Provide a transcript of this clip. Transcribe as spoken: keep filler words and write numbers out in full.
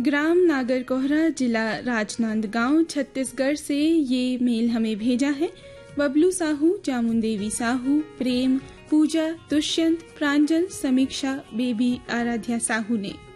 ग्राम नागरकोहरा, जिला राजनांदगांव, छत्तीसगढ़ से ये मेल हमें भेजा है बबलू साहू, जामुन साहू, प्रेम, पूजा, दुष्यंत, प्रांजल, समीक्षा, बेबी, आराध्या साहू ने।